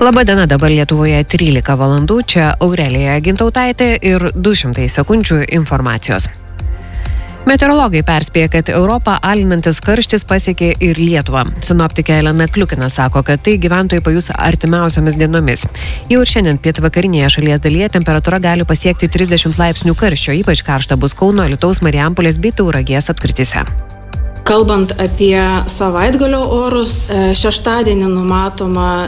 Labadiena, dabar Lietuvoje 13 valandų, čia Aurelija Gintautaitė ir 200 sekundžių informacijos. Meteorologai perspėja, kad Europą alinantis karštis pasiekė ir Lietuvą. Sinoptikė Elena Kliukina sako, kad tai gyventojai pajus artimiausiomis dienomis. Jau ir šiandien pietvakarinėje šalies dalyje temperatūra gali pasiekti 30 laipsnių karščio, ypač karšta bus Kauno, Alytaus, Marijampolės bei Tauragės apskrityse. Kalbant apie savaitgalio orus, šeštadienį numatoma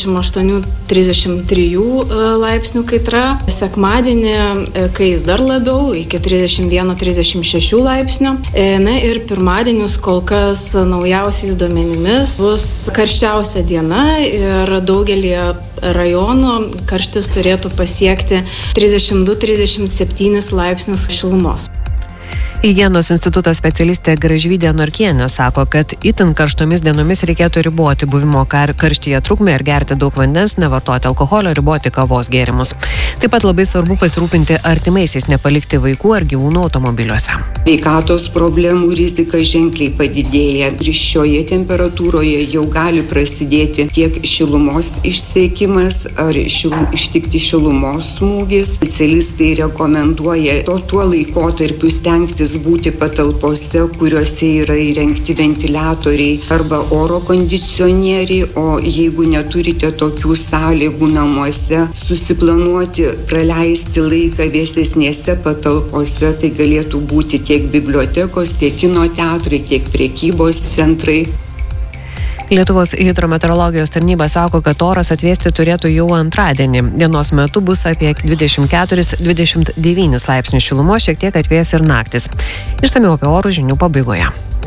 28-33 laipsnių kaitra, sekmadienį kais dar labiau iki 31-36 laipsnių. Na ir pirmadienis kol kas naujausiais duomenimis bus karščiausia diena ir daugelį rajonų karštis turėtų pasiekti 32-37 laipsnius šilumos. Higienos instituto specialistė Gražvydė Norkienė sako, kad itin karštomis dienomis reikėtų riboti buvimo karštyje trukmę ir gerti daug vandens, nevartoti alkoholio, riboti kavos gėrimus. Taip pat labai svarbu pasirūpinti artimaisiais, nepalikti vaikų ar gyvūnų automobiliuose. Sveikatos problemų rizika ženkliai padidėja ir šioje temperatūroje jau gali prasidėti tiek šilumos išsekimas ar ištikti šilumos smūgis. Specialistai rekomenduoja tuo laikotarpiu stengtis būti patalpose, kuriuose yra įrengti ventiliatoriai arba oro kondicionieriai, o jeigu neturite tokių sąlygų namuose, susiplanuoti praleisti laiką vėsesnėse patalpose, tai galėtų būti tiek bibliotekos, tiek kino teatrai, tiek prekybos centrai. Lietuvos hidrometeorologijos tarnyba sako, kad oras atvėsti turėtų jau antradienį. Dienos metu bus apie 24-29 laipsnių šilumos, šiek tiek atvės ir naktis. Išsamiau apie orų žinių pabaigoje.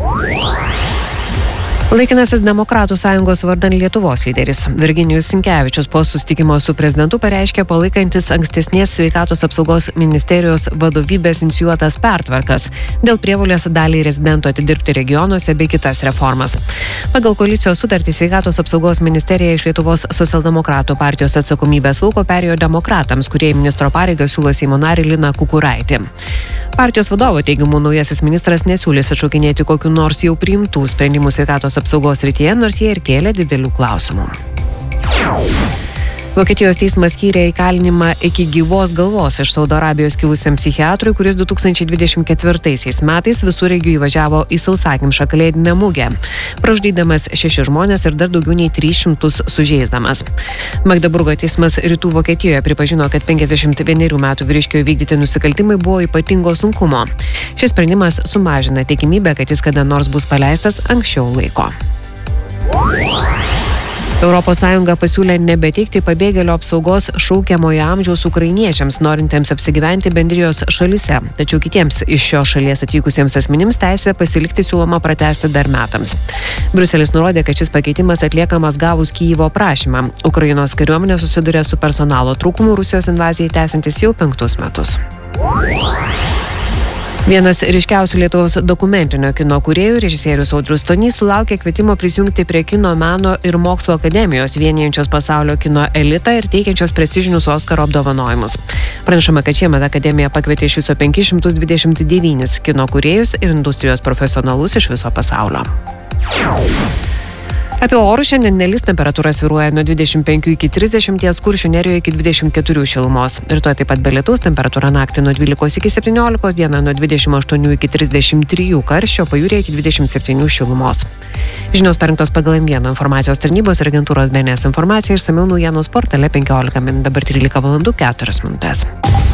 Laikinasis Demokratų sąjungos vardan Lietuvos lyderis Virginijus Sinkevičius po susitikimo su prezidentu pareiškė palaikantis ankstesnės sveikatos apsaugos ministerijos vadovybės inicijuotas pertvarkas dėl prievolės dalį rezidentų atidirbti regionuose bei kitas reformas. Pagal koalicijos sutartį sveikatos apsaugos ministerija iš Lietuvos socialdemokratų partijos atsakomybės lauko perėjo demokratams, kurie į ministro pareigą siūlo Seimo narį Liną Kukuraitį. Partijos vadovo teigimu naujasis ministras nesiūlys atšaukinėti kokių nors jau priimtų sprendimų sveikatos apsaugos srityje, nors jie ir kėlė didelių klausimų. Vokietijos teismas skyrė įkalinimą iki gyvos galvos iš Saudo Arabijos kilusiam psichiatrui, kuris 2024 metais visureigiu įvažiavo į sausakimšą kalėdinę mugę, pražudydamas 6 žmonės ir dar daugiau nei 300 sužeisdamas. Magdeburgo teismas Rytų Vokietijoje pripažino, kad 51 metų vyriškio įvykdyti nusikaltimai buvo ypatingo sunkumo. Šis sprendimas sumažina tikimybę, kad jis kada nors bus paleistas anksčiau laiko. Europos Sąjunga pasiūlė nebeteikti pabėgėlio apsaugos šaukiamojo amžiaus ukrainiečiams, norintiems apsigyventi bendrijos šalyse, tačiau kitiems iš šios šalies atvykusiems asmenims teisę pasilikti siūloma pratęsti dar metams. Briuselis nurodė, kad šis pakeitimas atliekamas gavus Kijevo prašymą. Ukrainos kariuomenė susiduria su personalo trūkumu Rusijos invazijai tęsiantis jau 5 metus. Vienas ryškiausių Lietuvos dokumentinio kino kūrėjų, režisierius Audrius Stonys, sulaukė kvietimo prisijungti prie Kino meno ir mokslo akademijos, vienijančios pasaulio kino elitą ir teikiančios prestižinius Oskaro apdovanojimus. Pranešama, kad šiemet akademija pakvietė iš viso 529 kino kūrėjus ir industrijos profesionalus iš viso pasaulio. Apie orus šiandien nelis temperatūra svyruoja nuo 25 iki 30, Kuršių nerijoje iki 24 šilumos. Rytoj taip pat be lietaus, temperatūra naktį nuo 12 iki 17, dieną nuo 28 iki 33 karščio, pajūryje iki 27 šilumos. Žinios parinktos pagal M1 informacijos tarnybos ir agentūros BNS informacija, išsamiau naujienos portale 15 min, dabar 13 valandų 4 minutės.